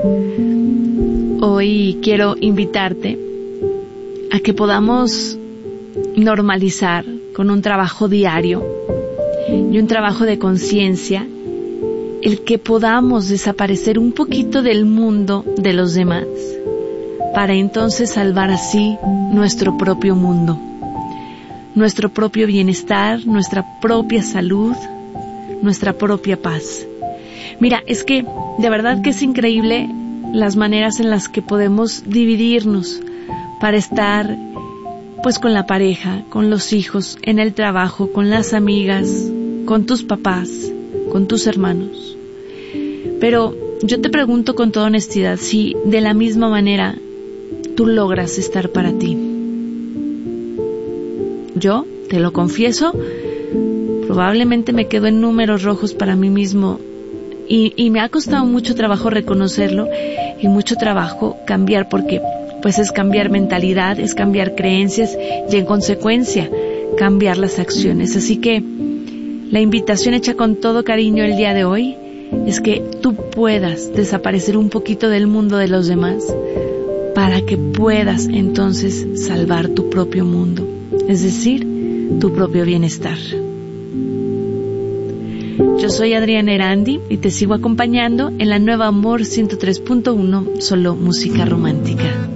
Hoy quiero invitarte a que podamos normalizar con un trabajo diario y un trabajo de conciencia el que podamos desaparecer un poquito del mundo de los demás para entonces salvar así nuestro propio mundo, nuestro propio bienestar, nuestra propia salud, nuestra propia paz. Mira, es que de verdad que es increíble las maneras en las que podemos dividirnos para estar pues con la pareja, con los hijos, en el trabajo, con las amigas, con tus papás, con tus hermanos. Pero yo te pregunto con toda honestidad si de la misma manera tú logras estar para ti. Yo, te lo confieso, probablemente me quedo en números rojos para mí mismo y me ha costado mucho trabajo reconocerlo y mucho trabajo cambiar, porque pues es cambiar mentalidad, es cambiar creencias y en consecuencia cambiar las acciones. Así que la invitación hecha con todo cariño el día de hoy es que tú puedas desaparecer un poquito del mundo de los demás para que puedas entonces salvar tu propio mundo, es decir, tu propio bienestar. Yo soy Adriana Erandi y te sigo acompañando en la Nueva Amor 103.1, solo música romántica.